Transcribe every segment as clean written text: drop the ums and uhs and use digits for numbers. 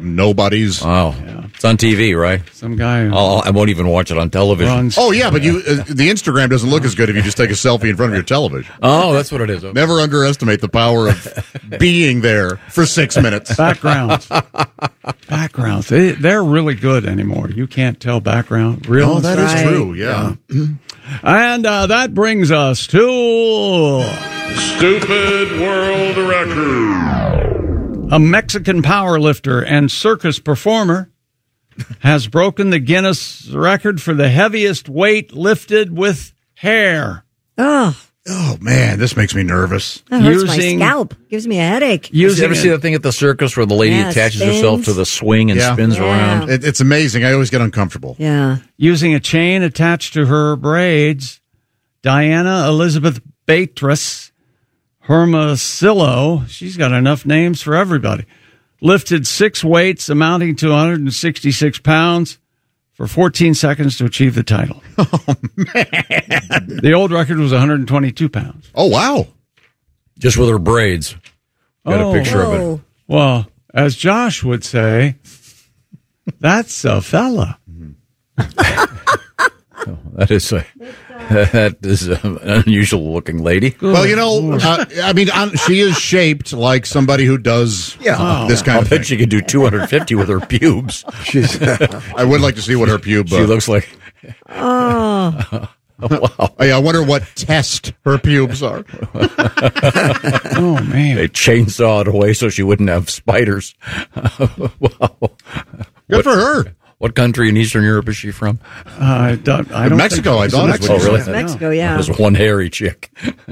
nobody's. Oh, it's on TV, right? Some guy. I won't even watch it on television. Runs. Oh, yeah, but the Instagram doesn't look as good if you just take a selfie in front of your television. Oh, that's what it is. Okay. Never underestimate the power of being there for 6 minutes. Backgrounds. They're really good anymore. You can't tell background. Real. Oh, that is true, yeah. And that brings us to Stupid World Record. a Mexican powerlifter and circus performer has broken the Guinness record for the heaviest weight lifted with hair. Oh, man, this makes me nervous. That hurts my scalp. Gives me a headache. You ever see that thing at the circus where the lady attaches herself to the swing and spins around? It's amazing. I always get uncomfortable. Yeah. Using a chain attached to her braids, Diana Elizabeth Beatrice Hermosillo, she's got enough names for everybody, lifted 6 weights amounting to 166 pounds for 14 seconds to achieve the title. Oh, man. The old record was 122 pounds. Oh, wow. Just with her braids. Got a picture of it. Well, as Josh would say, that's a fella. That is an unusual looking lady. Well, she is shaped like somebody who does this kind of thing. I bet she could do 250 with her pubes. I would like to see what her pube. She looks like. Oh. Wow. I wonder what test her pubes are. Oh, man. They chainsaw it away so she wouldn't have spiders. Wow. Good for her. What country in Eastern Europe is she from? I don't Mexico, I thought. Oh, really? Mexico, yeah. There's one hairy chick.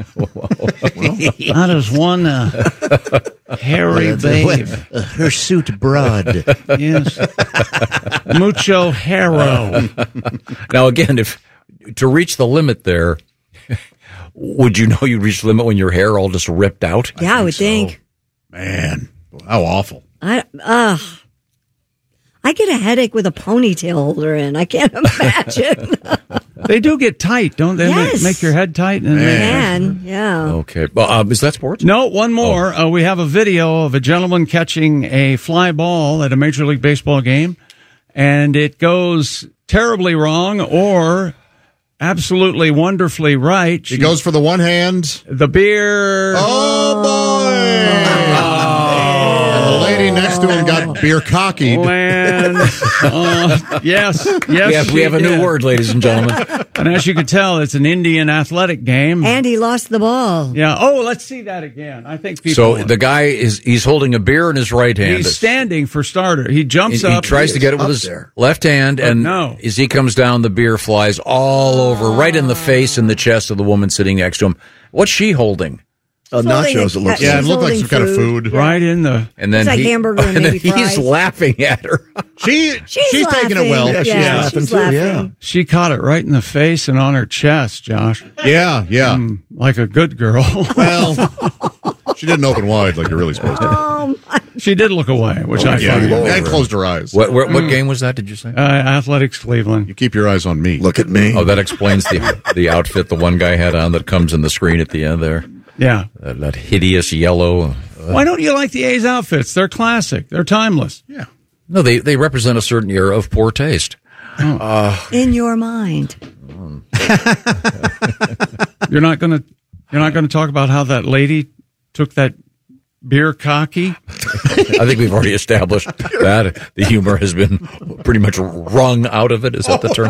That is one hairy babe. Her suit broad. Yes. Mucho hero. Now, again, to reach the limit there, would you know you'd reach the limit when your hair all just ripped out? Yeah, I would think. Man, how awful. I get a headache with a ponytail holder in. I can't imagine. They do get tight, don't they? Yes. Make your head tight. Man, yeah. Okay. Well, is that sports? No, one more. We have a video of a gentleman catching a fly ball at a Major League Baseball game, and it goes terribly wrong or absolutely wonderfully right. He goes for the one hand. The beer. Oh, boy. And the lady next to him got beer cocky. Yes. We have a new word, ladies and gentlemen. And as you can tell, it's an Indian athletic game. And he lost the ball. Yeah. Oh, let's see that again. I think people. So the guy he's holding a beer in his right hand. He's standing for starter. He jumps up. He tries to get it with his left hand, and as he comes down, the beer flies all over, right in the face and the chest of the woman sitting next to him. What's she holding? Nachos, it looks like. Yeah, it looked like some kind of food. Right in the... And then it's like hamburger and maybe he's laughing at her. She's taking it well. Yeah, she's laughing too, yeah. She caught it right in the face and on her chest, Josh. Yeah. Like a good girl. Well, she didn't open wide like you're really supposed to. She did look away, which I find. And closed her eyes. What game was that, did you say? Athletics Cleveland. You keep your eyes on me. Look at me. Oh, that explains the outfit the one guy had on that comes in the screen at the end there. Yeah. That hideous yellow. Why don't you like the A's outfits? They're classic. They're timeless. Yeah. No, they represent a certain era of poor taste. In your mind. You're not going to talk about how that lady took that beer cocky? I think we've already established that the humor has been pretty much wrung out of it. Is that the term?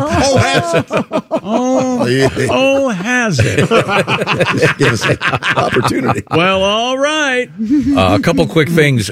Has it? Give us an opportunity. Well, all right. A couple quick things.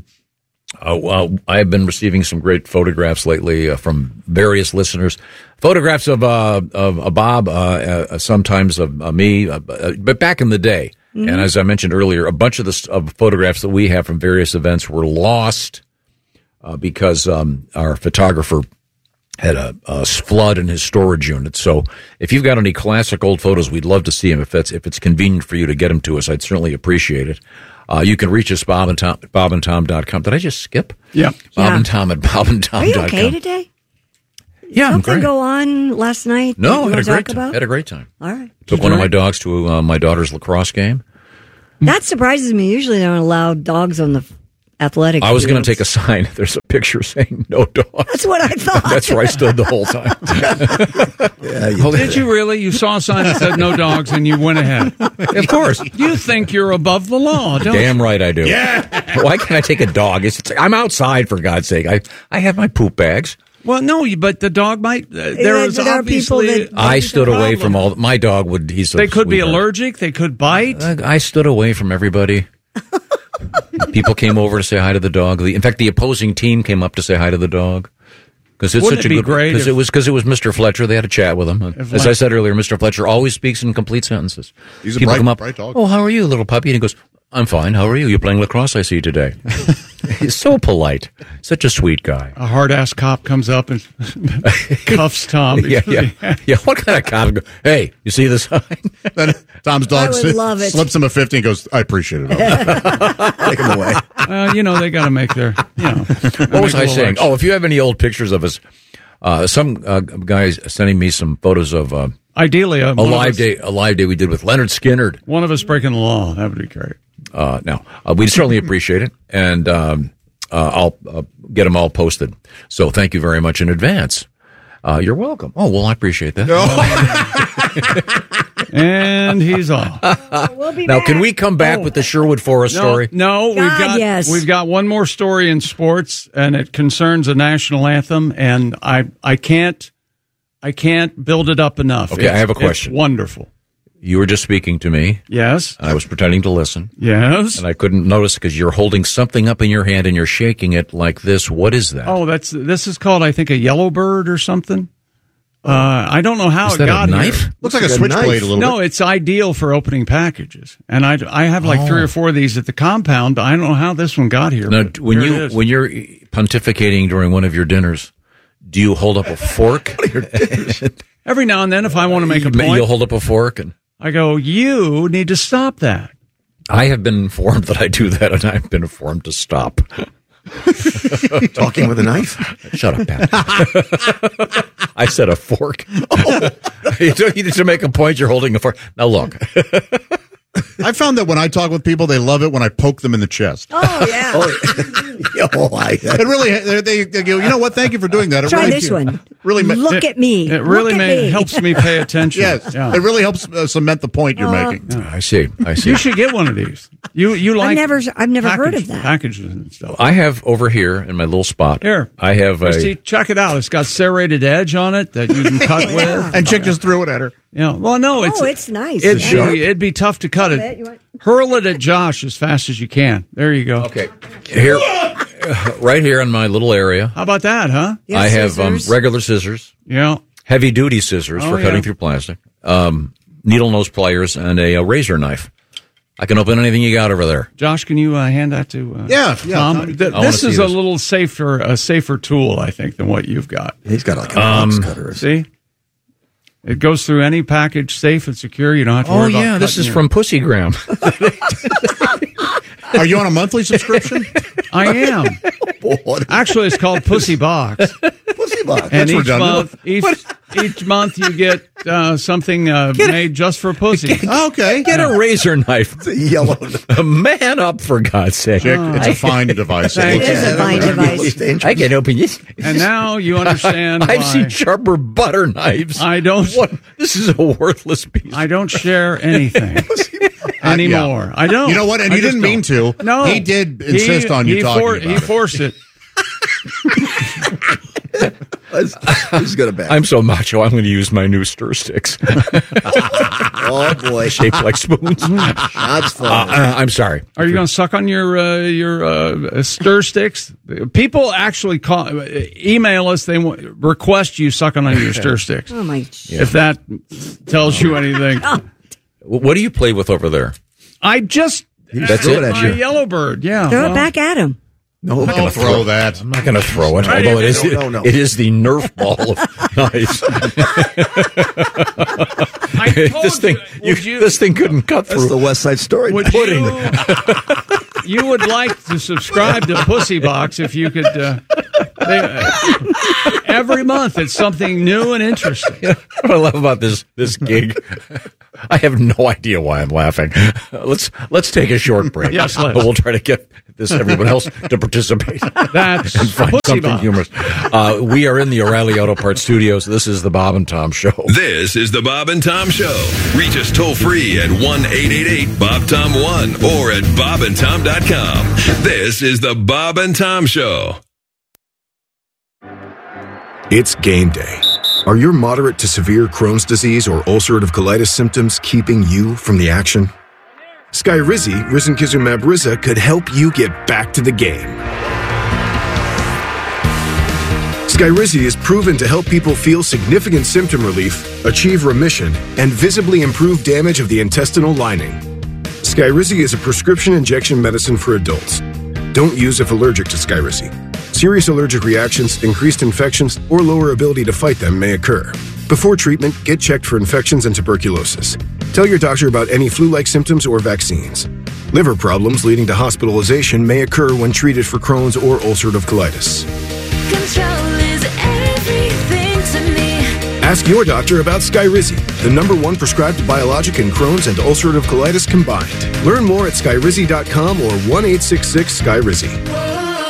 I've been receiving some great photographs lately from various listeners. Photographs of Bob, sometimes of me, but back in the day. Mm-hmm. And as I mentioned earlier, a bunch of the photographs that we have from various events were lost because our photographer had a flood in his storage unit. So if you've got any classic old photos, we'd love to see them. If it's convenient for you to get them to us, I'd certainly appreciate it. You can reach us, Bob and Tom, at bobandtom.com. Did I just skip? Yeah. Bob and Tom at bobandtom.com. Are you okay today? Yeah, I'm great. Something go on last night? No, had a great time. Had a great time. All right. Took one of my dogs to my daughter's lacrosse game. That surprises me. Usually they don't allow dogs on the athletic I was going fields. to take a sign. There's a picture saying no dogs. That's what I thought. That's where I stood the whole time. Did you really? You saw a sign that said no dogs and you went ahead. Of course. You think you're above the law, don't you? Damn right I do. Yeah. Why can't I take a dog? I'm outside, for God's sake. I have my poop bags. Well, no, but the dog might. There's there are people obviously. that- I stood away from all. My dog would. He's. They could be allergic. They could bite. I stood away from everybody. People came over to say hi to the dog. In fact, the opposing team came up to say hi to the dog. Because it's Wouldn't such it a be good. great Because it was Mr. Fletcher. They had a chat with him. As I said earlier, Mr. Fletcher always speaks in complete sentences. He's a People bright- come up. bright dog. Oh, how are you, little puppy? And he goes, I'm fine. How are you? You're playing lacrosse, I see today. He's so polite. Such a sweet guy. A hard ass cop comes up and cuffs Tom. Yeah. What kind of cop? Hey, you see the sign? Then Tom's I dog would love it. slips him a 50 and goes, I appreciate it. Take him away. They got to make their. What was I saying? Oh, if you have any old pictures of us, some guys sending me some photos of Ideally, a live day we did with Leonard Skinner. One of us breaking the law. That would be great. We certainly appreciate it, and I'll get them all posted. So thank you very much in advance. You're welcome. Oh, well, I appreciate that. And he's off. We'll be Now, back. can we come back with the Sherwood Forest story? No, God, we've got one more story in sports, and it concerns a national anthem, and I can't build it up enough. Okay, I have a question. It's wonderful. You were just speaking to me, Yes. and I was pretending to listen, Yes. and I couldn't notice because you're holding something up in your hand and you're shaking it like this. What is that? Oh, this is called, I think, a yellowbird or something. I don't know how is it that got a knife? here. Looks like a like a switchblade knife. a little No, bit. it's ideal for opening packages, and I have like 3 or 4 of these at the compound. But I don't know how this one got here. Now, but here it is. when you're pontificating during one of your dinners, do you hold up a fork? Every now and then, if I want to make a point, You'll hold up a fork, and I go, "You need to stop that." I have been informed that I do that, and I've been informed to stop. Talking with a knife? Shut up, Pat. I said a fork. You need to make a point. You're holding a fork. Now look. I found that when I talk with people, they love it when I poke them in the chest. Oh, yeah. It really, they go, you know what? Thank you for doing that. It Try really, this one. Really, Look at me. It really Look at me. helps me pay attention. yes, Yeah. it really helps cement the point you're making. I see. You should get one of these. You like? I've never heard of that. Packages and stuff. I have over here in my little spot. Here, I have Christy, check it out. It's got serrated edge on it that you can cut with. And Chick just threw it at her. Yeah. Well, no, it's nice. It'd be tough to cut it. it. You want- Hurl it at Josh as fast as you can. There you go. Okay. Here, right here in my little area, How about that, huh? You I have scissors? regular scissors, Yeah. heavy duty scissors for yeah. cutting through plastic, needle nose pliers, and a razor knife. I can open anything you got over there. Josh, can you hand that to Yeah, Tom? Tommy. Th- I wanna this is see a this. little safer tool, I think, than what you've got. He's got like a box cutter. See? It goes through any package safe and secure. You don't have to Oh worry about yeah, this cutting is your- from Pussygram. Are you on a monthly subscription? I am. Actually, it's called Pussy Box. Pussy box. And That's redundant. each month you get something made just for pussy. Okay. Get a razor knife. It's a yellow. Man up, for God's sake. Chick, it's a fine device. Thank It is a fine device. I can open this. And now you understand why I've seen sharper butter knives. I don't. What? This is a worthless piece. I don't share anything anymore. Yeah. I don't. You know what? And I you just didn't mean don't. to. No, He did insist on you talking about He it. forced it. He's got a bag. I'm so macho, I'm going to use my new stir sticks. Oh, boy. Shaped like spoons. That's fun. I'm sorry. Are you going to suck on your stir sticks? People actually email us. They request you suck on your stir sticks. Oh, my. If that tells you anything. What do you play with over there? I just That's threw it? it at my you. yellowbird. Yeah. Throw well, it back at him. No, Don't throw that. I'm not going to throw it, although it is, No. it is the Nerf ball of knives. I told this thing, you, this thing couldn't cut that's the through. West Side Story. would you would like to subscribe to Pussy Box if you could. Every month it's something new and interesting. What I love about this gig, I have no idea why I'm laughing. Let's take a short break. Yes, let's. We'll try to get everyone else to participate. That's and find Pussy something Bob. humorous. We are in the O'Reilly Auto Parts studios. This is the Bob and Tom Show. This is the Bob and Tom Show. Reach us toll free at 1-888-BOB-TOM-1 or at bobandtom.com. This is the Bob and Tom Show. It's game day. Are your moderate to severe Crohn's disease or ulcerative colitis symptoms keeping you from the action? Skyrizi, risankizumab Riza, could help you get back to the game. Skyrizi is proven to help people feel significant symptom relief, achieve remission, and visibly improve damage of the intestinal lining. Skyrizi is a prescription injection medicine for adults. Don't use if allergic to Skyrizi. Serious allergic reactions, increased infections, or lower ability to fight them may occur. Before treatment, get checked for infections and tuberculosis. Tell your doctor about any flu-like symptoms or vaccines. Liver problems leading to hospitalization may occur when treated for Crohn's or ulcerative colitis. Control is everything to me. Ask your doctor about Skyrizi, the #1 prescribed biologic in Crohn's and ulcerative colitis combined. Learn more at skyrizi.com or 1-866-SKYRIZI.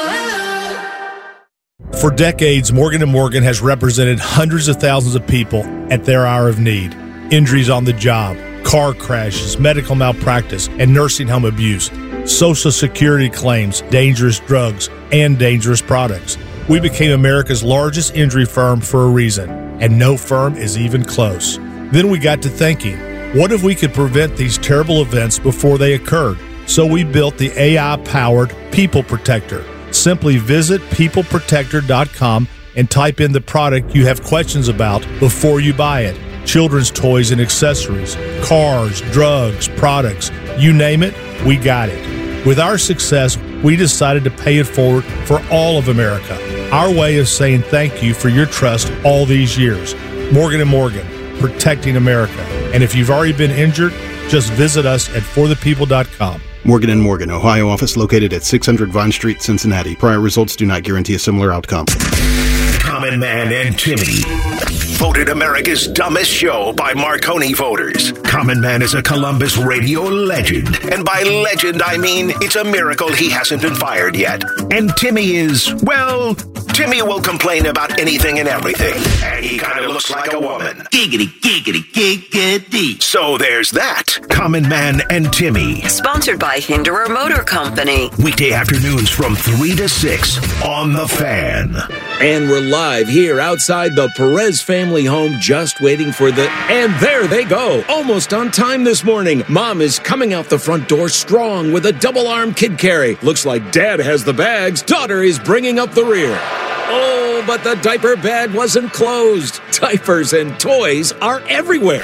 For decades, Morgan & Morgan has represented hundreds of thousands of people at their hour of need. Injuries on the job, car crashes, medical malpractice, and nursing home abuse, Social Security claims, dangerous drugs, and dangerous products. We became America's largest injury firm for a reason, and no firm is even close. Then we got to thinking, what if we could prevent these terrible events before they occurred? So we built the AI-powered People Protector. Simply visit peopleprotector.com and type in the product you have questions about before you buy it. Children's toys and accessories, cars, drugs, products, you name it, we got it. With our success, we decided to pay it forward for all of America. Our way of saying thank you for your trust all these years. Morgan & Morgan, protecting America. And if you've already been injured, just visit us at forthepeople.com. Morgan & Morgan, Ohio office located at 600 Vine Street, Cincinnati. Prior results do not guarantee a similar outcome. Common Man and Timmy. Voted America's dumbest show by Marconi voters. Common Man is a Columbus radio legend. And by legend, I mean it's a miracle he hasn't been fired yet. And Timmy is, well, Timmy will complain about anything and everything. And he kind of looks like a woman. Giggity, giggity, giggity. So there's that. Common Man and Timmy. Sponsored by Hinderer Motor Company. Weekday afternoons from 3 to 6 on The Fan. And we're live here outside the Perez family home, just waiting for and there they go. Almost on time this morning. Mom is coming out the front door strong with a double-arm kid carry. Looks like Dad has the bags. Daughter is bringing up the rear. Oh, but the diaper bag wasn't closed. Diapers and toys are everywhere.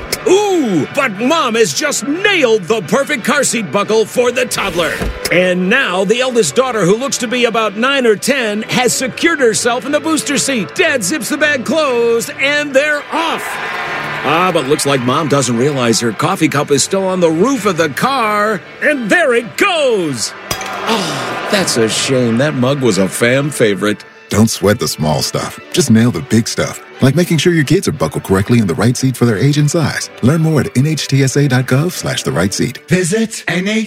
Ooh, but Mom has just nailed the perfect car seat buckle for the toddler. And now the eldest daughter, who looks to be about 9 or 10, has secured herself in the booster seat. Dad zips the bag closed, and they're off. But looks like Mom doesn't realize her coffee cup is still on the roof of the car. And there it goes. Oh, that's a shame. That mug was a fan favorite. Don't sweat the small stuff. Just nail the big stuff. Like making sure your kids are buckled correctly in the right seat for their age and size. Learn more at nhtsa.gov/the right seat. Visit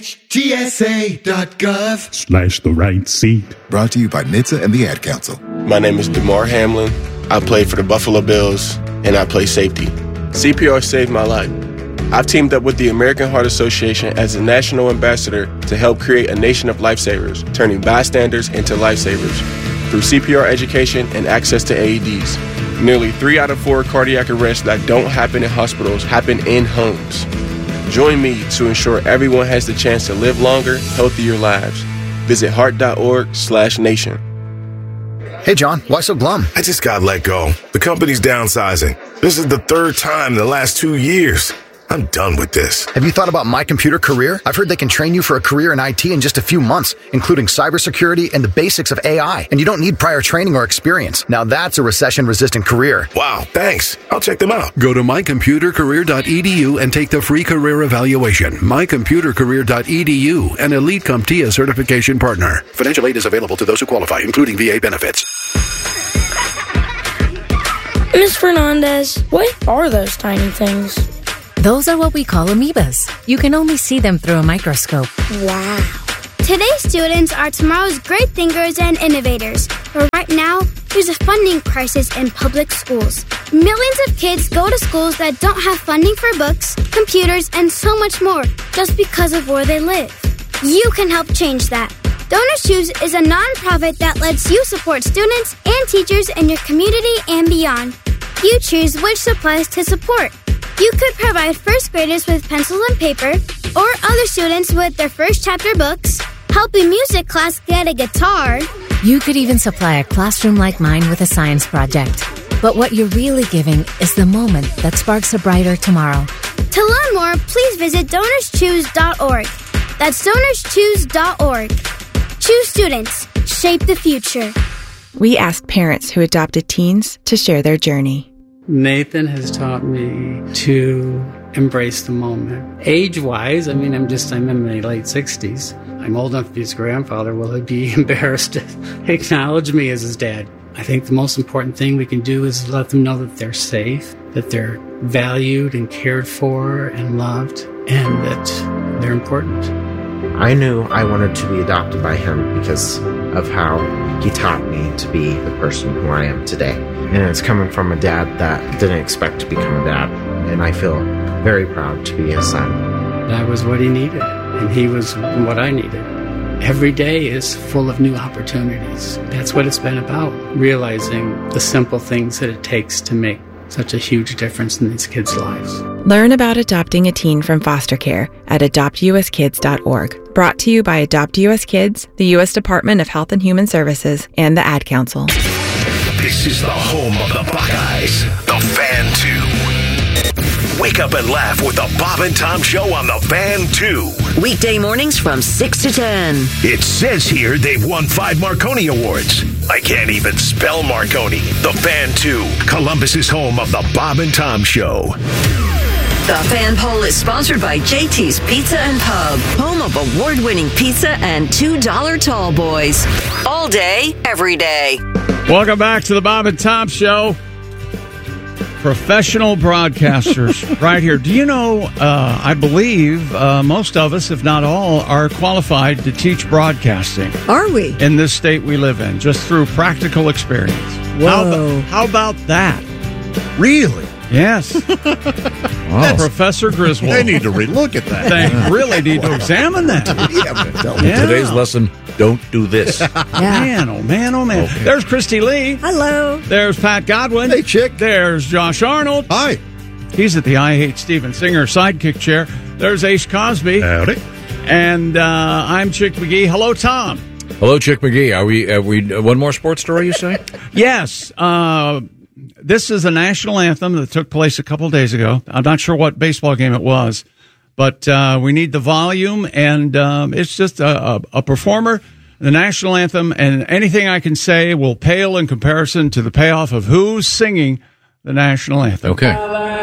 nhtsa.gov/the right seat. Brought to you by NHTSA and the Ad Council. My name is DeMar Hamlin. I play for the Buffalo Bills, and I play safety. CPR saved my life. I've teamed up with the American Heart Association as a national ambassador to help create a nation of lifesavers, turning bystanders into lifesavers. Through CPR education and access to AEDs. Nearly 3 out of 4 cardiac arrests that don't happen in hospitals happen in homes. Join me to ensure everyone has the chance to live longer, healthier lives. Visit heart.org/nation. Hey, John, why so glum? I just got let go. The company's downsizing. This is the 3rd time in the last 2 years. I'm done with this. Have you thought about My Computer Career? I've heard they can train you for a career in IT in just a few months, including cybersecurity and the basics of AI. And you don't need prior training or experience. Now that's a recession-resistant career. Wow, thanks. I'll check them out. Go to mycomputercareer.edu and take the free career evaluation. mycomputercareer.edu, an Elite CompTIA certification partner. Financial aid is available to those who qualify, including VA benefits. Ms. Fernandez, what are those tiny things? Those are what we call amoebas. You can only see them through a microscope. Wow. Today's students are tomorrow's great thinkers and innovators. But right now, there's a funding crisis in public schools. Millions of kids go to schools that don't have funding for books, computers, and so much more just because of where they live. You can help change that. Donors Choose is a nonprofit that lets you support students and teachers in your community and beyond. You choose which supplies to support. You could provide first graders with pencils and paper, or other students with their first chapter books, help a music class get a guitar. You could even supply a classroom like mine with a science project. But what you're really giving is the moment that sparks a brighter tomorrow. To learn more, please visit DonorsChoose.org. That's DonorsChoose.org. Choose students. Shape the future. We asked parents who adopted teens to share their journey. Nathan has taught me to embrace the moment. Age-wise, I'm in my late 60s. I'm old enough to be his grandfather. Will he be embarrassed to acknowledge me as his dad? I think the most important thing we can do is let them know that they're safe, that they're valued and cared for and loved, and that they're important. I knew I wanted to be adopted by him because of how he taught me to be the person who I am today. And it's coming from a dad that didn't expect to become a dad. And I feel very proud to be his son. That was what he needed, and he was what I needed. Every day is full of new opportunities. That's what it's been about, realizing the simple things that it takes to make such a huge difference in these kids' lives. Learn about adopting a teen from foster care at adoptuskids.org. Brought to you by Adopt US Kids, the U.S. Department of Health and Human Services, and the Ad Council. This is the home of the Buckeyes, the Fan 2. Wake up and laugh with the Bob and Tom Show on the Fan 2. Weekday mornings from 6 to 10. It says here they've won 5 Marconi Awards. I can't even spell Marconi. The Fan 2, Columbus's home of the Bob and Tom Show. The Fan Poll is sponsored by JT's Pizza and Pub, home of award-winning pizza and $2 tall boys. All day, every day. Welcome back to the Bob and Tom Show. Professional broadcasters right here. Do you know, I believe most of us, if not all, are qualified to teach broadcasting. Are we? In this state we live in, just through practical experience. Whoa. How about that? Really? Yes. Wow. Professor Griswold. They need to relook at that. They really need to examine that. Yeah. Today's lesson, don't do this. Man, oh man, oh man. Okay. There's Christy Lee. Hello. There's Pat Godwin. Hey, chick. There's Josh Arnold. Hi. He's at the I Hate Steven Singer sidekick chair. There's Ace Cosby. Howdy. And I'm Chick McGee. Hello, Tom. Hello, Chick McGee. Are we one more sports story, you say? Yes. This is a national anthem that took place a couple of days ago. I'm not sure what baseball game it was, but we need the volume, and it's just a performer, the national anthem, and anything I can say will pale in comparison to the payoff of who's singing the national anthem. Okay.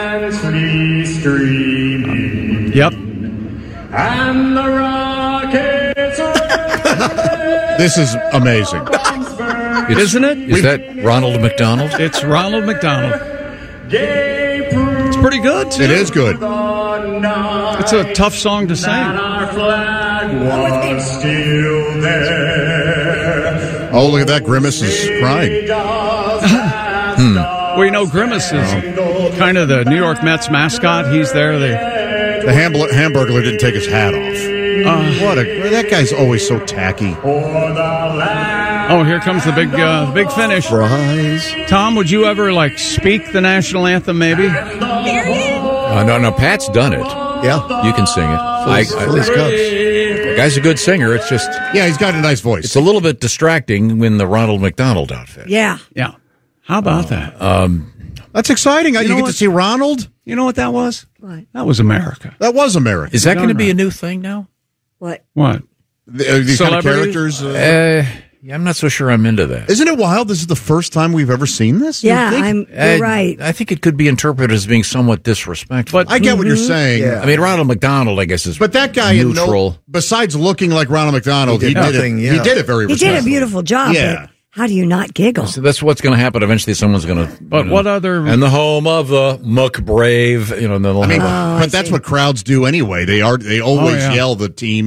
Yep. And the rockets are This is amazing. Isn't it? Is that Ronald McDonald? It's Ronald McDonald. It's pretty good, too. It is good. It's a tough song to sing. Our flag was still there. Oh, look at that. Grimace is crying. Well, you know, Grimace is kind of the New York Mets mascot. He's there. The Hamburglar didn't take his hat off. That guy's always so tacky. Oh, here comes the big finish. Surprise. Tom, would you ever speak the national anthem? Maybe. No. Pat's done it. Yeah, you can sing it. The guy's a good singer. It's just he's got a nice voice. It's a little bit distracting in the Ronald McDonald outfit. Yeah. How about that? That's exciting. You get to see Ronald. You know what that was? What? That was America. That was America. Is that going to be a new thing now? What? These kind of characters? I'm not so sure I'm into that. Isn't it wild? This is the first time we've ever seen this? Yeah, you're right. I think it could be interpreted as being somewhat disrespectful. But I get what you're saying. Yeah. I mean, Ronald McDonald, I guess, is but that guy neutral. Besides looking like Ronald McDonald, he did it very respectfully. He did a beautiful job. Yeah. How do you not giggle? So that's what's going to happen. Eventually, someone's going to. But what other? And the home of the McBrave, but that's what crowds do anyway. They always yell the team.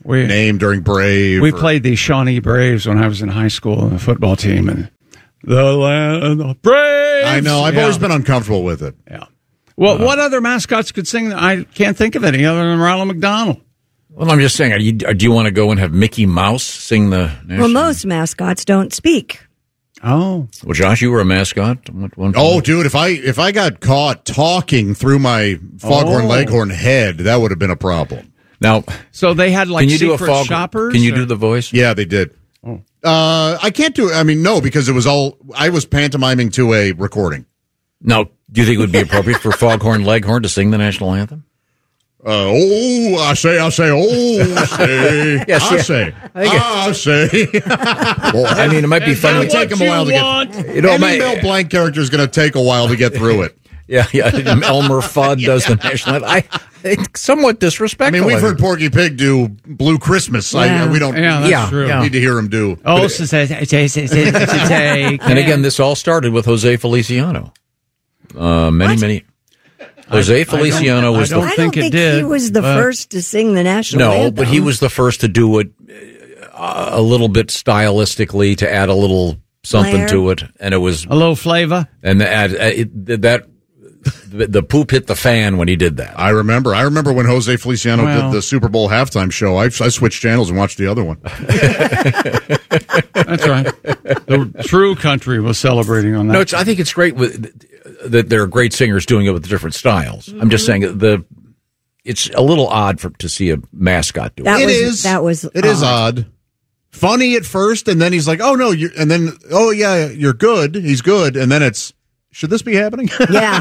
name during Brave. We played the Shawnee Braves when I was in high school on the football team, and the land of Braves. I know. I've always been uncomfortable with it. Yeah. Well, what other mascots could sing? I can't think of any other than Ronald McDonald. Well, I'm just saying, do you want to go and have Mickey Mouse sing the national? Well, most mascots don't speak. Oh. Well, Josh, you were a mascot at one point. Oh, dude, if I got caught talking through my Foghorn Leghorn head, that would have been a problem. Now, so they had like can you secret do a shoppers? Can you do the voice? Yeah, they did. Oh. I can't do it. I mean, no, because I was pantomiming to a recording. Now, do you think it would be appropriate for Foghorn Leghorn to sing the national anthem? I say. Yes, I say. Well, I mean, it might be funny. It might take him a while to get. Any Mel Blanc character is going to take a while to get through it. Yeah. Elmer Fudd does the national anthem. It's somewhat disrespectful. I mean, we've heard Porky Pig do Blue Christmas. Yeah. We don't. That's true. Need to hear him do. Oh, and again, this all started with Jose Feliciano. Many. Jose Feliciano was. I don't think he was the first to sing the national anthem. No, but he was the first to do it a little bit stylistically, to add a little something to it, and it was a little flavor. And the poop hit the fan when he did that. I remember when Jose Feliciano did the Super Bowl halftime show. I switched channels and watched the other one. That's right. The true country was celebrating on that. No, I think it's great that there are great singers doing it with different styles. I'm just saying it's a little odd to see a mascot do it. It is odd. Funny at first, and then he's like, "Oh no," you're good. He's good, and then it's, should this be happening? Yeah.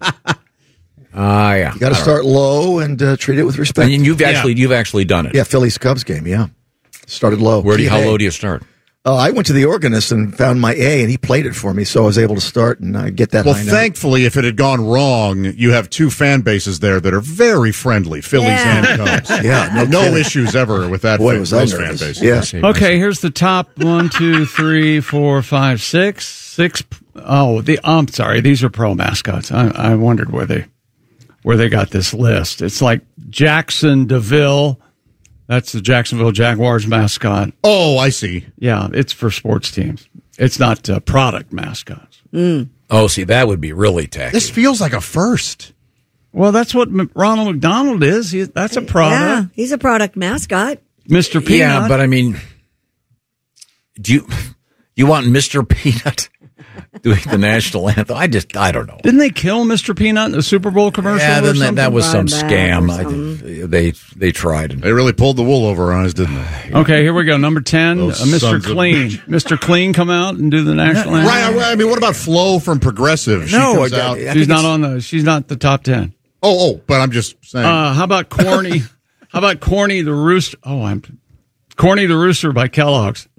Yeah. You got to start low and treat it with respect. And you've actually done it. Yeah, Phillies Cubs game. Yeah, started low. How low do you start? I went to the organist and found my A, and he played it for me, so I was able to start and get that. Well, high note. thankfully, if it had gone wrong, you have two fan bases there that are very friendly, Phillies and Cubs. Yeah, no issues ever with that. Those fan bases. Yeah. Okay, here's the top 1, 2, 3, 4, 5, 6. Oh, I'm sorry. These are pro mascots. I wondered where they got this list. It's like Jackson DeVille. That's the Jacksonville Jaguars mascot. Oh, I see. Yeah, it's for sports teams. It's not product mascots. Oh, see, that would be really tacky. This feels like a first. Well, that's what Ronald McDonald is. That's a product. Yeah, he's a product mascot. Mr. Peanut. Yeah, but I mean, do you want Mr. Peanut doing the national anthem? I don't know. Didn't they kill Mr. Peanut in the Super Bowl commercial? Yeah, or something? That was some scam. They tried. They really pulled the wool over our eyes, didn't they? Okay, here we go. Number 10, Mr. Clean. Mr. Clean come out and do the national anthem. Right. I mean, what about Flo from Progressive? She's not the top 10. Oh, but I'm just saying. How about Corny? How about Corny the Rooster? Corny the Rooster by Kellogg's.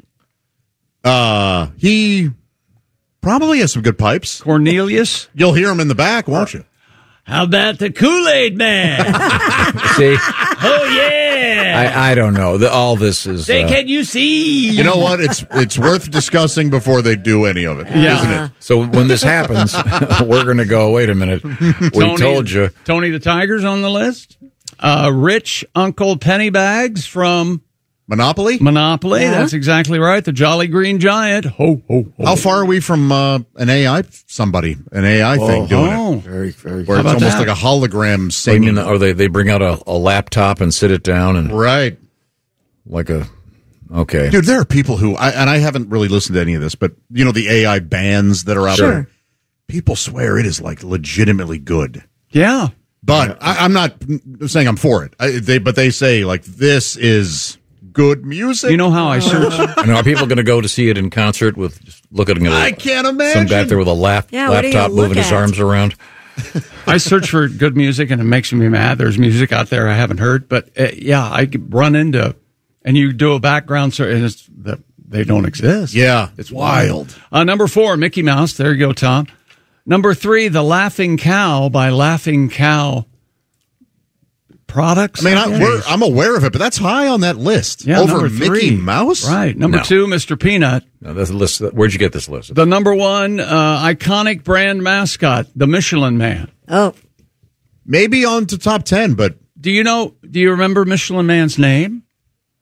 He probably has some good pipes. Cornelius? You'll hear him in the back, won't you? How about the Kool-Aid Man? See? Oh, yeah. I don't know. All this is... can you see? You know what? It's worth discussing before they do any of it, isn't it? So when this happens, we're going to go, wait a minute. We told you. Tony the Tiger's on the list. Rich Uncle Pennybags from... Monopoly? Yeah. That's exactly right. The Jolly Green Giant. Ho, ho, ho. How far are we from an AI thing doing it? Very, very. Where it's almost like a hologram singing. Or they bring out a laptop and sit it down and right, like a okay. Dude, there are people who I haven't really listened to any of this, but you know the AI bands that are out there. People swear it is like legitimately good. Yeah, but I'm not saying I'm for it. But they say like this is good music. You know how I search? Are people going to go to see it in concert with just looking at I can't imagine some guy there with a laptop moving his arms around? I search for good music and it makes me mad. There's music out there I haven't heard, but I run into, and you do a background search and it's that they don't exist. Yeah, it's wild. Number 4, Mickey Mouse. There you go, Tom. Number 3, The Laughing Cow by Laughing Cow Products. I mean, I'm aware of it, but that's high on that list. Yeah, over number 3. Mickey Mouse. Right. Number 2, Mr. Peanut. No, that's a list. Where'd you get this list? The number 1 iconic brand mascot, the Michelin Man. Oh, maybe on to top 10, but do you remember Michelin Man's name?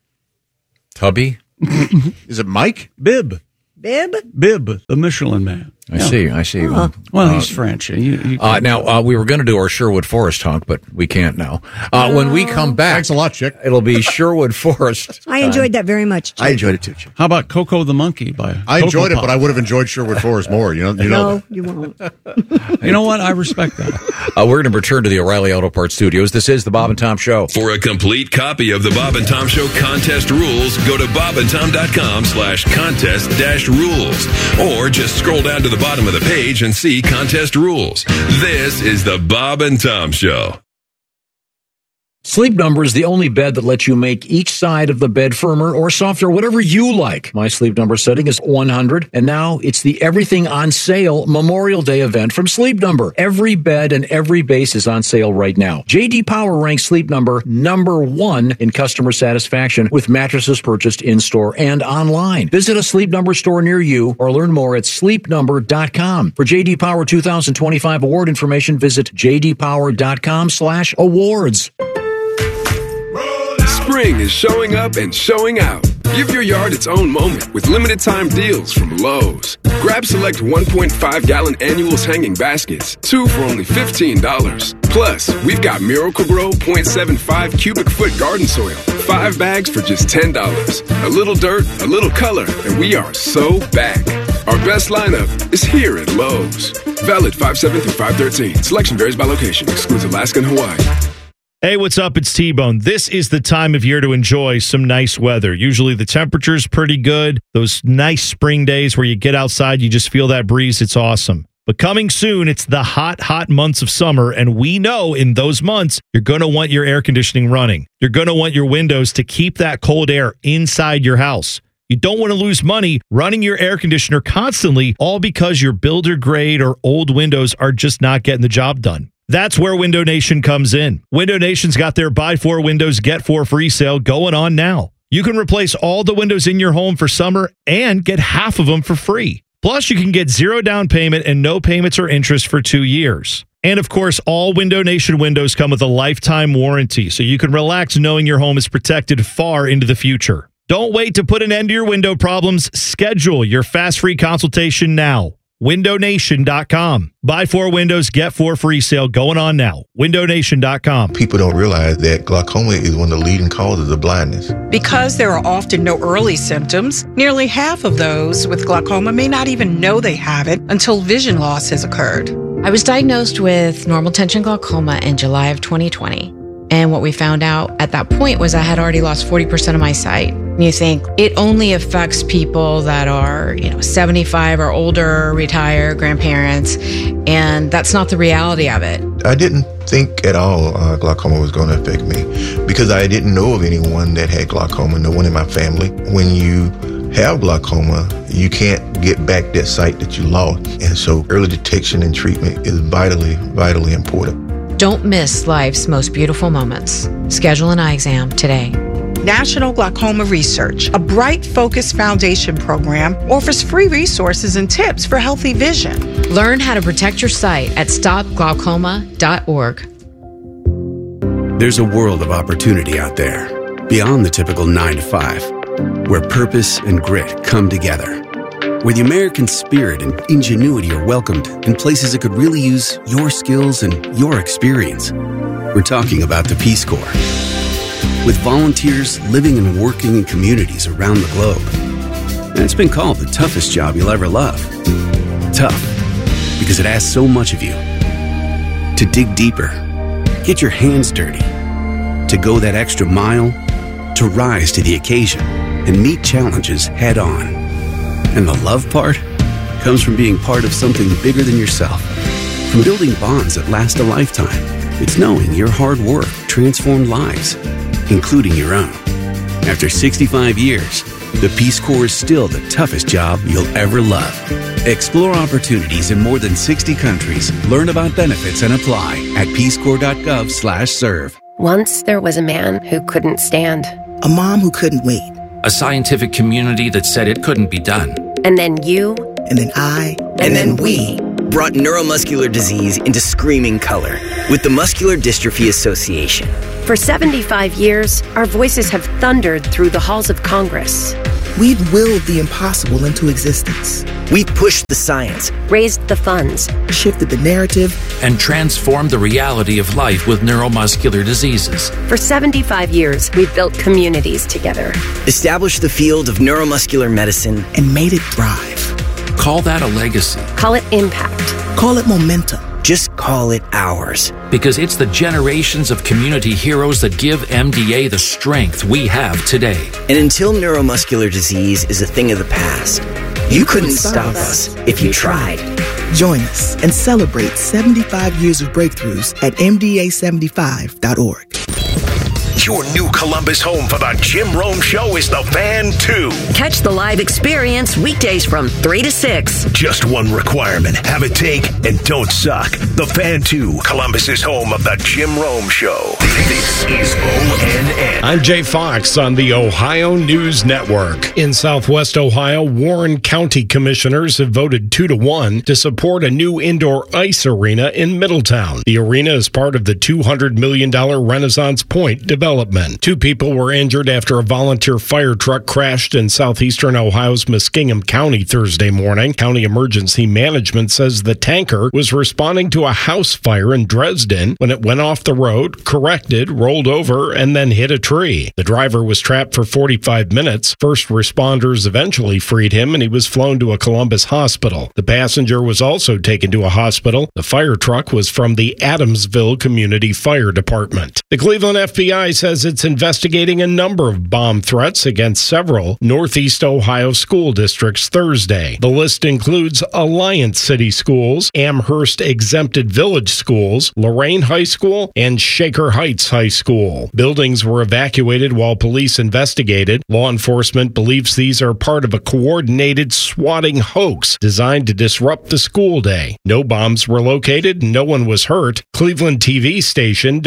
Tubby? Is it Mike? Bib, Bib, the Michelin Man. I see. Well, he's French. Now, we were going to do our Sherwood Forest hunk, but we can't now. When we come back... Thanks a lot, Chick. It'll be Sherwood Forest. I enjoyed that very much, Chick. I enjoyed it too, Chick. How about Coco the Monkey? I enjoyed it, but I would have enjoyed Sherwood Forest more. No, you won't. You know what? I respect that. We're going to return to the O'Reilly Auto Parts Studios. This is the Bob and Tom Show. For a complete copy of the Bob and Tom Show contest rules, go to bobandtom.com/contest-rules. Or just scroll down to the bottom of the page and see contest rules. This is the Bob and Tom Show. Sleep Number is the only bed that lets you make each side of the bed firmer or softer, whatever you like. My Sleep Number setting is 100, and now it's the Everything on Sale Memorial Day event from Sleep Number. Every bed and every base is on sale right now. J.D. Power ranks Sleep Number number 1 in customer satisfaction with mattresses purchased in-store and online. Visit a Sleep Number store near you or learn more at sleepnumber.com. For J.D. Power 2025 award information, visit jdpower.com/awards. Spring is showing up and showing out. Give your yard its own moment with limited time deals from Lowe's. Grab select 1.5-gallon annuals hanging baskets, 2 for only $15. Plus, we've got Miracle-Gro 0.75 cubic foot garden soil, 5 bags for just $10. A little dirt, a little color, and we are so back. Our best lineup is here at Lowe's. Valid 5/7 through 5/13. Selection varies by location. Excludes Alaska and Hawaii. Hey, what's up? It's T-Bone. This is the time of year to enjoy some nice weather. Usually the temperature's pretty good. Those nice spring days where you get outside, you just feel that breeze. It's awesome. But coming soon, it's the hot, hot months of summer, and we know in those months, you're going to want your air conditioning running. You're going to want your windows to keep that cold air inside your house. You don't want to lose money running your air conditioner constantly, all because your builder grade or old windows are just not getting the job done. That's where Window Nation comes in. Window Nation's got their buy 4 windows, get 4 free sale going on now. You can replace all the windows in your home for summer and get half of them for free. Plus, you can get 0 down payment and no payments or interest for 2 years. And of course, all Window Nation windows come with a lifetime warranty, so you can relax knowing your home is protected far into the future. Don't wait to put an end to your window problems. Schedule your fast free consultation now. WindowNation.com. Buy 4 windows, get 4 free sale going on now. WindowNation.com. People don't realize that glaucoma is one of the leading causes of blindness. Because there are often no early symptoms, nearly half of those with glaucoma may not even know they have it until vision loss has occurred. I was diagnosed with normal tension glaucoma in July of 2020. And what we found out at that point was I had already lost 40% of my sight. And you think it only affects people that are, 75 or older, retired, grandparents, and that's not the reality of it. I didn't think at all glaucoma was going to affect me because I didn't know of anyone that had glaucoma, no one in my family. When you have glaucoma, you can't get back that sight that you lost. And so early detection and treatment is vitally, vitally important. Don't miss life's most beautiful moments. Schedule an eye exam today. National Glaucoma Research, a Bright Focus Foundation program, offers free resources and tips for healthy vision. Learn how to protect your sight at stopglaucoma.org. There's a world of opportunity out there, beyond the typical 9 to 5, where purpose and grit come together. Where the American spirit and ingenuity are welcomed in places that could really use your skills and your experience. We're talking about the Peace Corps. With volunteers living and working in communities around the globe. And it's been called the toughest job you'll ever love. Tough, because it asks so much of you. To dig deeper, get your hands dirty, to go that extra mile, to rise to the occasion and meet challenges head on. And the love part comes from being part of something bigger than yourself. From building bonds that last a lifetime. It's knowing your hard work transformed lives, including your own. After 65 years, the Peace Corps is still the toughest job you'll ever love. Explore opportunities in more than 60 countries. Learn about benefits and apply at peacecorps.gov/serve. Once there was a man who couldn't stand. A mom who couldn't wait. A scientific community that said it couldn't be done. And then you. And then I. And then we. brought neuromuscular disease into screaming color with the Muscular Dystrophy Association. For 75 years, our voices have thundered through the halls of Congress. We've willed the impossible into existence. We've pushed the science, raised the funds, shifted the narrative, and transformed the reality of life with neuromuscular diseases. For 75 years, we've built communities together, established the field of neuromuscular medicine, and made it thrive. Call that a legacy. Call it impact. Call it momentum. Just call it ours. Because it's the generations of community heroes that give MDA the strength we have today. And until neuromuscular disease is a thing of the past, you couldn't stop us if you tried. Join us and celebrate 75 years of breakthroughs at MDA75.org. Your new Columbus home for the Jim Rome Show is The Fan 2. Catch the live experience weekdays from 3 to 6. Just one requirement. Have a take and don't suck. The Fan 2, Columbus's home of the Jim Rome Show. This is ONN. I'm Jay Fox on the Ohio News Network. In Southwest Ohio, Warren County commissioners have voted 2-1 to support a new indoor ice arena in Middletown. The arena is part of the $200 million Renaissance Point development. 2 people were injured after a volunteer fire truck crashed in southeastern Ohio's Muskingum County Thursday morning. County Emergency Management says the tanker was responding to a house fire in Dresden when it went off the road, corrected, rolled over, and then hit a tree. The driver was trapped for 45 minutes. First responders eventually freed him, and he was flown to a Columbus hospital. The passenger was also taken to a hospital. The fire truck was from the Adamsville Community Fire Department. The Cleveland FBI says it's investigating a number of bomb threats against several Northeast Ohio school districts Thursday. The list includes Alliance City Schools, Amherst Exempted Village Schools, Lorraine High School, and Shaker Heights High School. Buildings were evacuated while police investigated. Law enforcement believes these are part of a coordinated swatting hoax designed to disrupt the school day. No bombs were located, no one was hurt. Cleveland TV station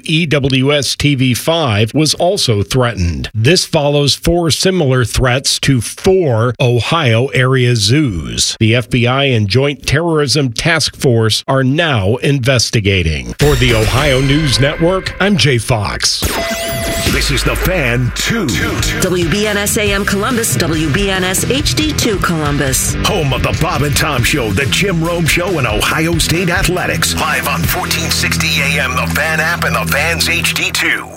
WEWS TV5 was also threatened. This follows 4 similar threats to 4 Ohio area zoos. The FBI and Joint Terrorism Task Force are now investigating. For the Ohio News Network, I'm Jay Fox. This is The Fan 2. WBNS AM Columbus, WBNS HD2 Columbus. Home of the Bob and Tom Show, the Jim Rome Show, and Ohio State Athletics. Live on 1460 AM, The Fan app, and The Fan's HD2.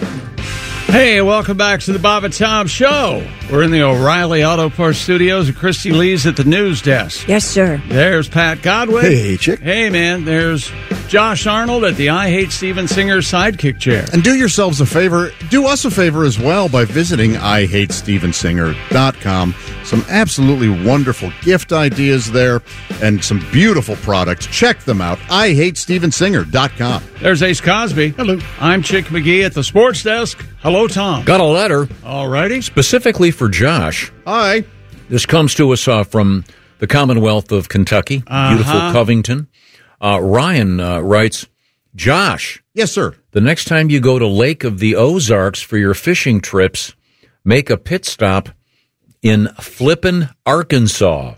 Hey, welcome back to the Bob and Tom Show. We're in the O'Reilly Auto Parts Studios, and Christy Lee's at the news desk. Yes, sir. There's Pat Godwin. Hey, chick. Hey, man. There's Josh Arnold at the I Hate Steven Singer sidekick chair. And do yourselves a favor. Do us a favor as well by visiting IHateStevenSinger.com. Some absolutely wonderful gift ideas there and some beautiful products. Check them out. IHateStevenSinger.com. There's Ace Cosby. Hello. I'm Chick McGee at the sports desk. Hello, Tom. Got a letter. All righty. Specifically for Josh. Hi. This comes to us from the Commonwealth of Kentucky, beautiful Covington. Ryan writes, Josh. Yes, sir. The next time you go to Lake of the Ozarks for your fishing trips, make a pit stop in Flippin, Arkansas.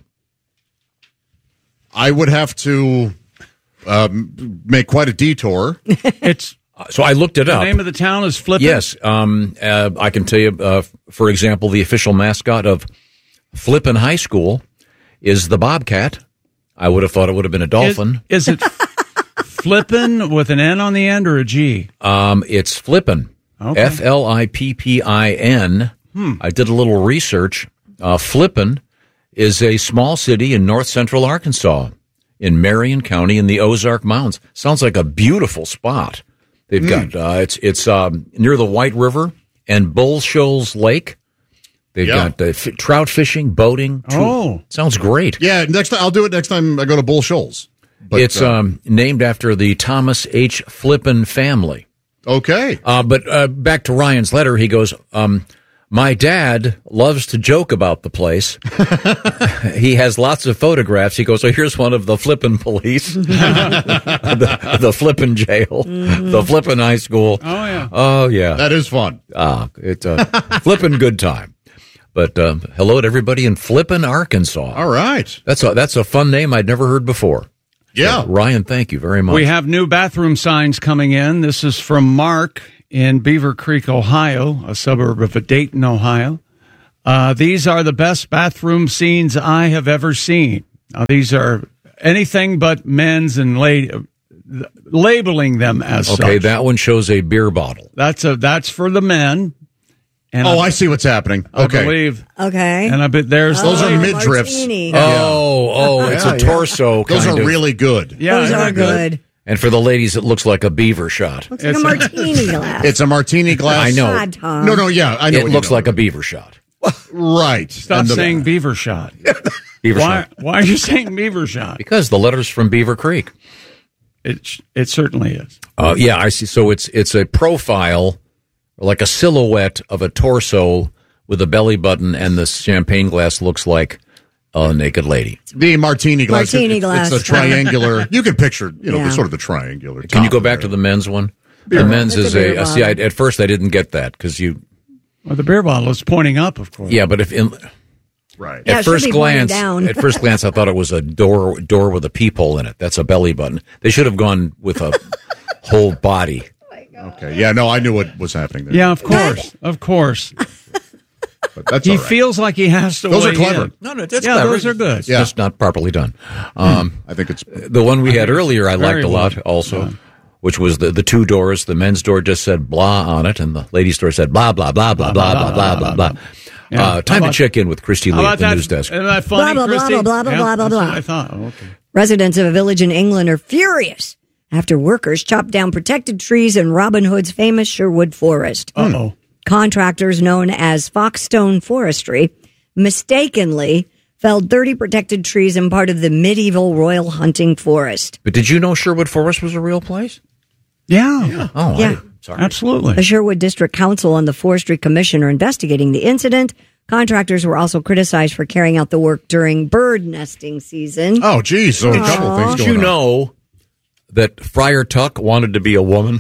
I would have to make quite a detour. It's so I looked it up. The name of the town is Flippin? Yes. I can tell you, for example, the official mascot of Flippin High School is the Bobcat. I would have thought it would have been a dolphin. Is it Flippin with an N on the end or a G? It's Flippin. Okay. Flippin. I did a little research. Flippin is a small city in north central Arkansas in Marion County in the Ozark Mountains. Sounds like a beautiful spot. They've got it's near the White River and Bull Shoals Lake. They've got trout fishing, boating. Sounds great. Yeah, next time I'll do it next time I go to Bull Shoals. But, it's named after the Thomas H. Flippin family. Okay. But back to Ryan's letter, he goes, my dad loves to joke about the place. He has lots of photographs. He goes, here's one of the Flippin police, the Flippin jail, the Flippin high school. Oh, yeah. That is fun. It's a Flippin good time. But hello to everybody in Flippin, Arkansas. All right. That's a fun name I'd never heard before. Yeah. So, Ryan, thank you very much. We have new bathroom signs coming in. This is from Mark in Beaver Creek, Ohio, a suburb of Dayton, Ohio. These are the best bathroom scenes I have ever seen. Now, these are anything but men's and labeling them as such. Okay, that one shows a beer bottle. That's for the men. And I see what's happening. Okay. I believe. Okay. And I bet there's those are midriffs. Martini. It's a torso. Those kind are of. really good. Yeah, Those are good. And for the ladies, it looks like a beaver shot. Looks like a martini glass. It's a martini glass. I know. God, Tom. No, yeah, I know. It looks like a beaver shot. Right. Stop saying beaver shot. Beaver shot. Why are you saying beaver shot? Because the letter's from Beaver Creek. It certainly is. Yeah, I see. So it's a profile, like a silhouette of a torso with a belly button, and the champagne glass looks like a naked lady. The martini glass. Martini glass. It's a triangular. You can picture, Yeah. sort of the triangular. Can you go back to the men's one? Beer the bottle. men's It's is a beer see, bottle. at first I didn't get that because you. Well, the beer bottle is pointing up, of course. Yeah, but if in. Right. Yeah, At it should first be pointing glance, down. at first glance, I thought it was a door with a peephole in it. That's a belly button. They should have gone with a whole body. Okay. Yeah. No, I knew what was happening there. Yeah, of course. But that's He all right. feels like he has to. Those are weigh clever. in. No, that's yeah, clever. those are good. It's just not properly done. I think it's The one we had earlier I liked very a lot well also, done. which was the two doors. The men's door just said blah on it, and the ladies' door said blah, blah, blah, blah, blah, blah, blah, blah, blah. Yeah. Time to check in with Christy How Lee about at the that? news desk. Isn't that funny, Blah, blah, blah, Christy? blah, blah, Yeah, blah, blah, that's blah. what I thought. Oh, okay. Residents of a village in England are furious after workers chopped down protected trees in Robin Hood's famous Sherwood Forest. Uh-oh. Contractors known as Foxstone Forestry mistakenly felled 30 protected trees in part of the medieval Royal Hunting Forest. But did you know Sherwood Forest was a real place? Yeah. Oh, Yeah. sorry. Absolutely. The Sherwood District Council and the Forestry Commission are investigating the incident. Contractors were also criticized for carrying out the work during bird nesting season. Oh, geez. So a couple things Did going you on. know that Friar Tuck wanted to be a woman?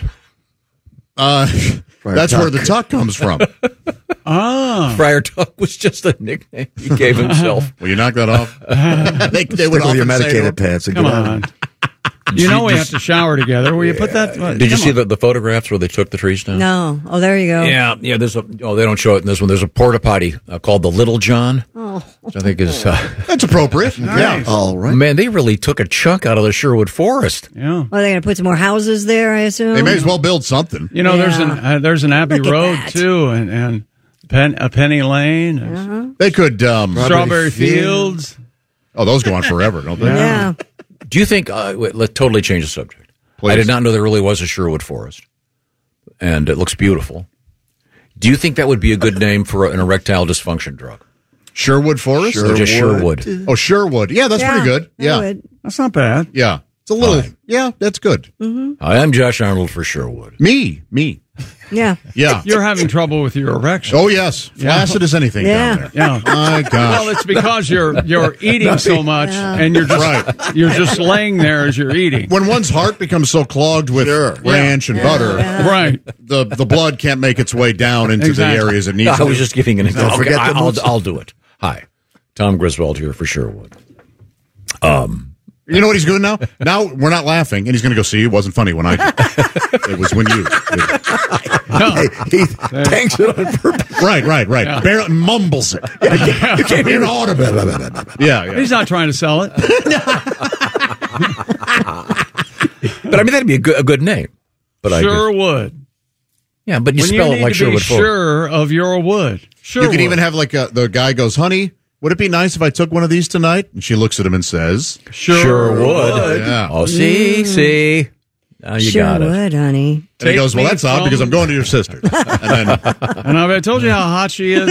That's where the tuck comes from. Friar Tuck was just a nickname he gave himself. Will you knock that off? they Stick would with your often say, medicated pants. And Come get on. You know we have to shower together. Will you put that? Did you see the photographs where they took the trees down? No. Oh, there you go. Yeah. There's they don't show it in this one. There's a porta potty called the Little John, Oh. which I think is That's appropriate. Yeah. all right. man. They really took a chunk out of the Sherwood Forest. Yeah. Are they going to put some more houses there, I assume? They may as well build something. You know, Yeah. there's an Abbey Look at Road that. too, and a Penny Lane, and They could. Strawberry Fields. Oh, those go on forever, don't they? Yeah. Do you think? Let's totally change the subject. Please. I did not know there really was a Sherwood Forest, and it looks beautiful. Do you think that would be a good name for an erectile dysfunction drug? Sherwood Forest? Or just Sherwood? Oh, Sherwood. Yeah, that's pretty good. I Yeah. would. That's not bad. Yeah. It's a little. Yeah, that's good. I am Josh Arnold for Sherwood. Me. Yeah. Yeah. You're having trouble with your erection. Oh, yes. Flaccid as anything Yeah. down there. Yeah. My gosh. Well, it's because you're eating so much, and you're just laying there as you're eating. When one's heart becomes so clogged with ranch and butter, Right. the blood can't make its way down into Exactly. the areas it needs I to. was just giving an example. forget Okay, the I'll do it. Hi, Tom Griswold here for Sherwood. You know what he's doing now? Now we're not laughing, and he's going to go, see, it wasn't funny when I did. It was when you did. He tanks it on purpose. Right. Yeah. Barely mumbles it. You can't hear audible. Yeah. He's not trying to sell it. But I mean, that'd be a good name. But Sherwood. yeah, but you When spell you it need like to be Sherwood Forest. sure of your wood. Sure. You could even have like the guy goes, honey, would it be nice if I took one of these tonight? And she looks at him and says, Sherwood. Yeah. Oh, see. Now you Sure got it. would, honey. And he goes, well, that's odd because I'm going to your sister. And then And I told you how hot she is.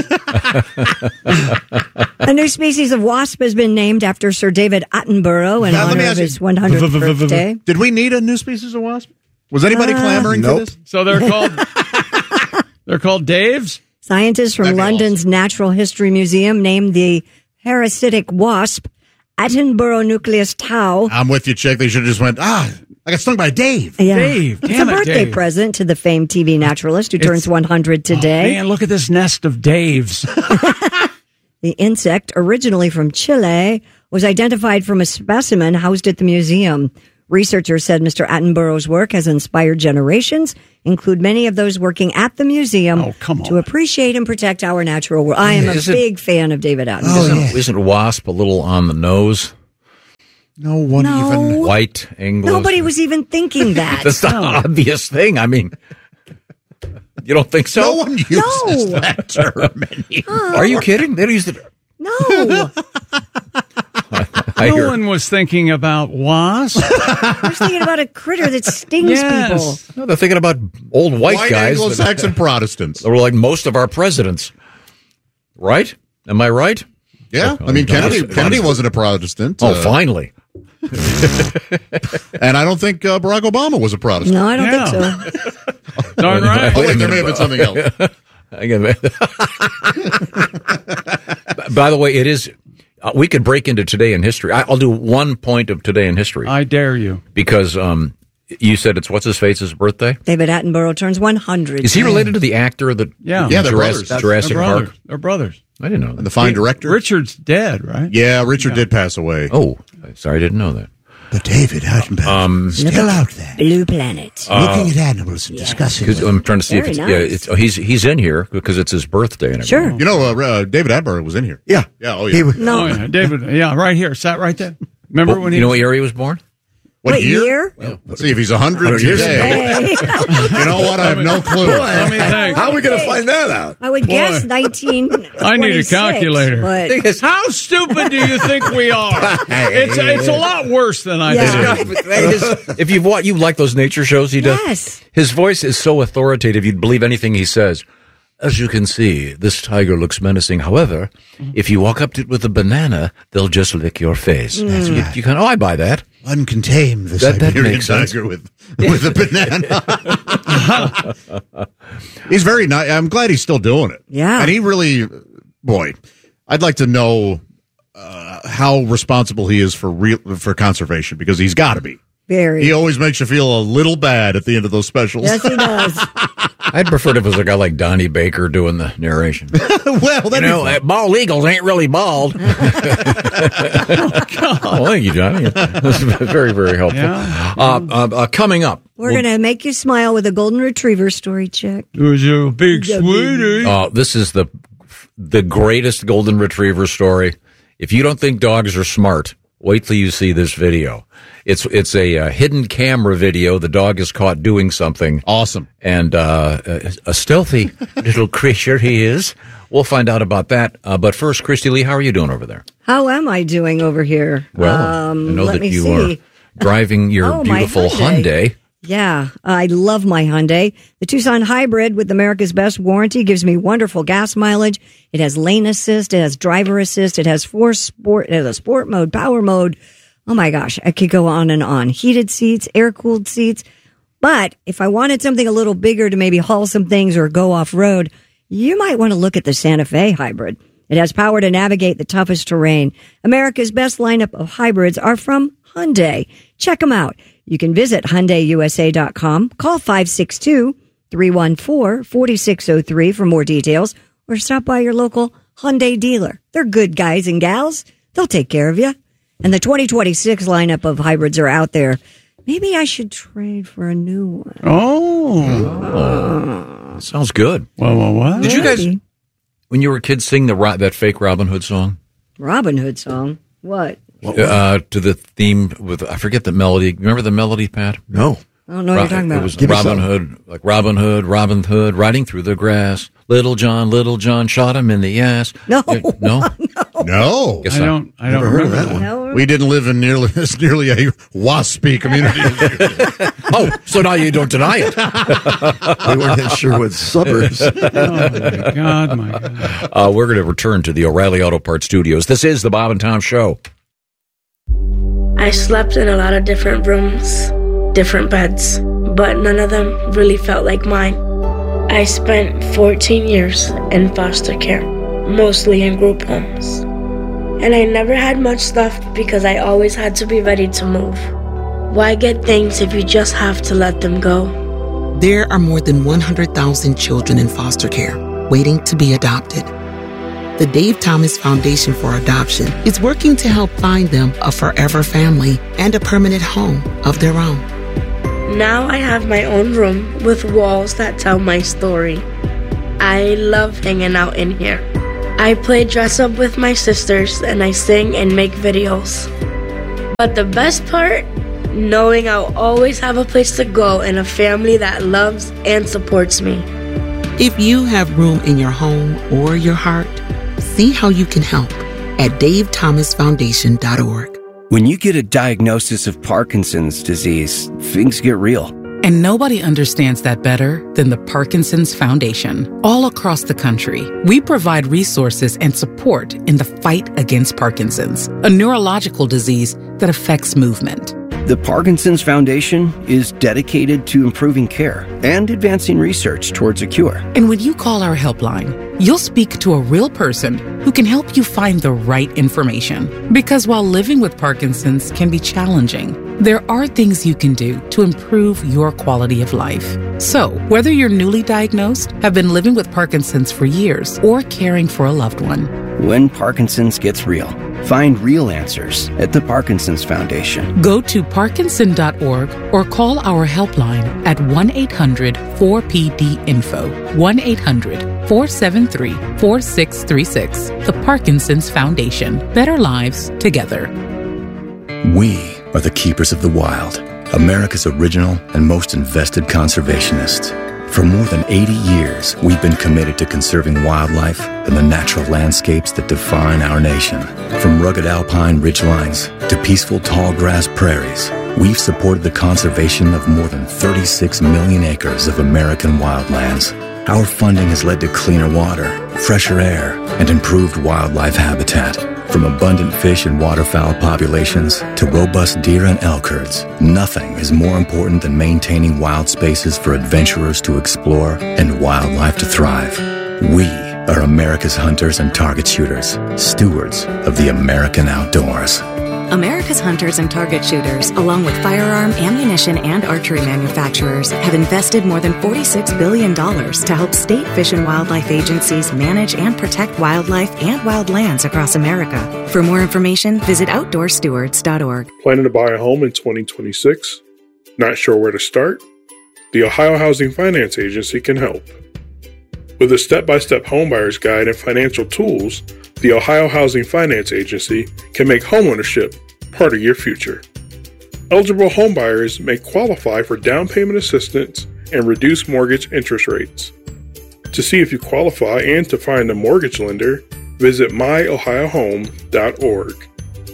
A new species of wasp has been named after Sir David Attenborough in Now, let honor me of ask his you- 100th birthday. did we need a new species of wasp? Was anybody clamoring for Nope. this? So they're called Daves? Scientists from That'd be London's Natural History Museum named the parasitic wasp Attenborough nucleus tau. I'm with you, chick. They should have just went, I got stung by Dave. Yeah. Dave. It's Damn a it, birthday Dave. present to the famed TV naturalist who turns 100 today. Man, look at this nest of Daves. The insect, originally from Chile, was identified from a specimen housed at the museum. Researchers said Mr. Attenborough's work has inspired generations, include many of those working at the museum, to appreciate and protect our natural world. I am a big fan of David Attenborough. Isn't wasp a little on the nose? No one even. White Anglos. Nobody was even thinking that. That's the obvious thing. I mean, you don't think so? No one uses that term anymore. Are you kidding? They don't use it. No. No one was thinking about wasp. I was thinking about a critter that stings people. No, they're thinking about old white guys. Anglo-Saxon Protestants. They were like most of our presidents. Right? Am I right? Yeah. I mean, Kennedy wasn't a Protestant. Oh, finally. And I don't think Barack Obama was a Protestant. No, I don't think so. Darn right. Oh, wait, there may have been something else. By the way, it is... we could break into Today in History. I'll do one point of Today in History. I dare you. Because you said it's what's-his-face's birthday? David Attenborough turns 100. Is he related to the actor that... Yeah, they're brothers. Jurassic Park? They're brothers. I didn't know that. And the fine director? Richard's dead, right? Yeah, Richard did pass away. Oh, sorry, I didn't know that. But David Attenborough still out there. Blue Planet. Looking at animals and discussing them. I'm trying to see Very if nice. he's in here because it's his birthday. And Sure. everything. You know, David Attenborough was in here. Yeah. Yeah, oh yeah. No. Oh, yeah. David, right here. Sat right there. Remember when he You know what year he was born? What year? Well, let's see if he's 100 today. You know what? I have no clue. Let me think. How are we going to find that out? I would guess 1926. I need a calculator. But How stupid do you think we are? It's a lot worse than I did. If you like those nature shows he does, Yes. his voice is so authoritative you'd believe anything he says. As you can see, this tiger looks menacing. However, if you walk up to it with a banana, they'll just lick your face. You can. I buy that. One can tame the That Siberian makes sense. Tiger with a banana. He's very nice. I'm glad he's still doing it. Yeah. And he really, boy, I'd like to know how responsible he is for conservation, because he's got to be. very. He always makes you feel a little bad at the end of those specials. Yes, he does. I'd prefer if it was a guy like Donnie Baker doing the narration. Well, bald eagles ain't really bald. Oh, thank you, Johnny. That's very, very helpful. Yeah. Coming up. We're going to make you smile with a golden retriever story check. Who's your big sweetie? This is the greatest golden retriever story. If you don't think dogs are smart, wait till you see this video. It's a hidden camera video. The dog is caught doing something awesome, and a stealthy little creature he is. We'll find out about that. But first, Christy Lee, how are you doing over there? How am I doing over here? Well, I know let that me you see. are driving your my beautiful Hyundai. Yeah, I love my Hyundai. The Tucson Hybrid with America's Best warranty gives me wonderful gas mileage. It has lane assist. It has driver assist. It has it has a sport mode, power mode. Oh my gosh, I could go on and on. Heated seats, air-cooled seats. But if I wanted something a little bigger to maybe haul some things or go off-road, you might want to look at the Santa Fe Hybrid. It has power to navigate the toughest terrain. America's best lineup of hybrids are from Hyundai. Check them out. You can visit HyundaiUSA.com, call 562-314-4603 for more details, or stop by your local Hyundai dealer. They're good guys and gals. They'll take care of you. And the 2026 lineup of hybrids are out there. Maybe I should trade for a new one. Oh. Sounds good. Well, what? Did you guys, when you were kids, sing that fake Robin Hood song? Robin Hood song? What? To the theme with, I forget the melody. Remember the melody, Pat? No. I don't know what you're talking about. It was Robin Hood, riding through the grass. Little John shot him in the ass. No. No? No. I don't remember that one. No. We didn't live in nearly a waspy community. Oh, so now you don't deny it. We weren't in Sherwood suburbs. Oh, my God. We're going to return to the O'Reilly Auto Parts studios. This is the Bob and Tom Show. I slept in a lot of different rooms, different beds, but none of them really felt like mine. I spent 14 years in foster care, mostly in group homes. And I never had much stuff because I always had to be ready to move. Why get things if you just have to let them go? There are more than 100,000 children in foster care waiting to be adopted. The Dave Thomas Foundation for Adoption is working to help find them a forever family and a permanent home of their own. Now I have my own room with walls that tell my story. I love hanging out in here. I play dress up with my sisters and I sing and make videos. But the best part? Knowing I'll always have a place to go and a family that loves and supports me. If you have room in your home or your heart, see how you can help at davethomasfoundation.org. When you get a diagnosis of Parkinson's disease, things get real. And nobody understands that better than the Parkinson's Foundation. All across the country, we provide resources and support in the fight against Parkinson's, a neurological disease that affects movement. The Parkinson's Foundation is dedicated to improving care and advancing research towards a cure. And when you call our helpline, you'll speak to a real person who can help you find the right information. Because while living with Parkinson's can be challenging, there are things you can do to improve your quality of life. So, whether you're newly diagnosed, have been living with Parkinson's for years, or caring for a loved one, when Parkinson's gets real, find real answers at the Parkinson's Foundation. Go to parkinson.org or call our helpline at 1-800-4PD-INFO, 1-800-473-4636. The Parkinson's Foundation. Better lives together. We are the keepers of the wild, America's original and most invested conservationists. For more than 80 years, we've been committed to conserving wildlife and the natural landscapes that define our nation. From rugged alpine ridgelines to peaceful tall grass prairies, we've supported the conservation of more than 36 million acres of American wildlands. Our funding has led to cleaner water, fresher air, and improved wildlife habitat. From abundant fish and waterfowl populations to robust deer and elk herds, nothing is more important than maintaining wild spaces for adventurers to explore and wildlife to thrive. We are America's hunters and target shooters, stewards of the American outdoors. America's hunters and target shooters, along with firearm, ammunition, and archery manufacturers, have invested more than $46 billion to help state fish and wildlife agencies manage and protect wildlife and wildlands across America. For more information, visit OutdoorStewards.org. Planning to buy a home in 2026? Not sure where to start? The Ohio Housing Finance Agency can help. With a step-by-step homebuyer's guide and financial tools, the Ohio Housing Finance Agency can make homeownership part of your future. Eligible homebuyers may qualify for down payment assistance and reduced mortgage interest rates. To see if you qualify and to find a mortgage lender, visit myohiohome.org.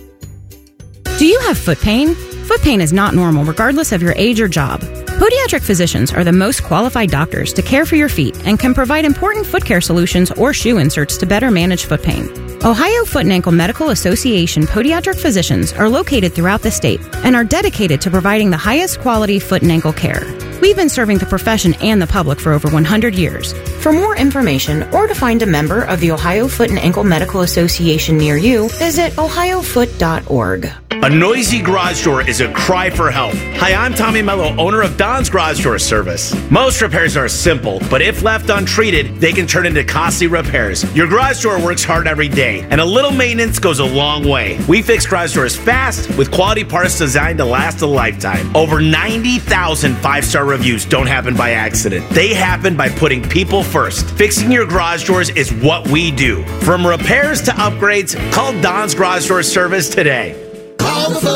Do you have foot pain? Foot pain is not normal regardless of your age or job. Podiatric physicians are the most qualified doctors to care for your feet and can provide important foot care solutions or shoe inserts to better manage foot pain. Ohio Foot and Ankle Medical Association podiatric physicians are located throughout the state and are dedicated to providing the highest quality foot and ankle care. We've been serving the profession and the public for over 100 years. For more information or to find a member of the Ohio Foot and Ankle Medical Association near you, visit ohiofoot.org. A noisy garage door is a cry for help. Hi, I'm Tommy Mello, owner of Don's Garage Door Service. Most repairs are simple, but if left untreated, they can turn into costly repairs. Your garage door works hard every day, and a little maintenance goes a long way. We fix garage doors fast with quality parts designed to last a lifetime. Over 90,000 five-star reviews don't happen by accident. They happen by putting people first. Fixing your garage doors is what we do. From repairs to upgrades, call Don's Garage Door Service today.